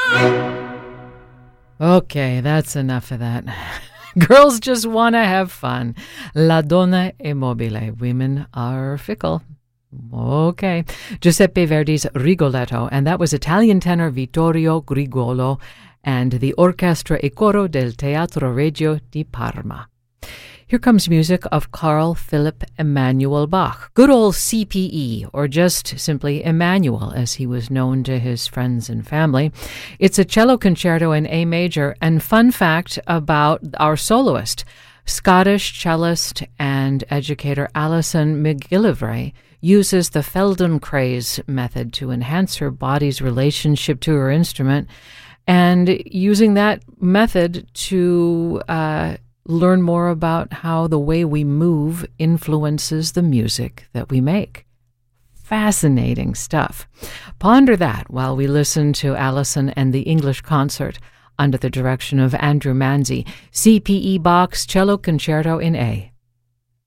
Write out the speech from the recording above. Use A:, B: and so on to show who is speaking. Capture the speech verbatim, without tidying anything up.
A: Okay, that's enough of that. Girls just want to have fun. La donna è mobile. Women are fickle. Okay. Giuseppe Verdi's Rigoletto, and that was Italian tenor Vittorio Grigolo and the Orchestra e Coro del Teatro Regio di Parma. Here comes music of Carl Philipp Emanuel Bach, good old C P E, or just simply Emanuel, as he was known to his friends and family. It's a cello concerto in A major, and fun fact about our soloist, Scottish cellist and educator Alison McGillivray uses the Feldenkrais method to enhance her body's relationship to her instrument, and using that method to uh, learn more about how the way we move influences the music that we make. Fascinating stuff. Ponder that while we listen to Alison and the English Concert under the direction of Andrew Manzi, C P E Bach's Cello Concerto in A.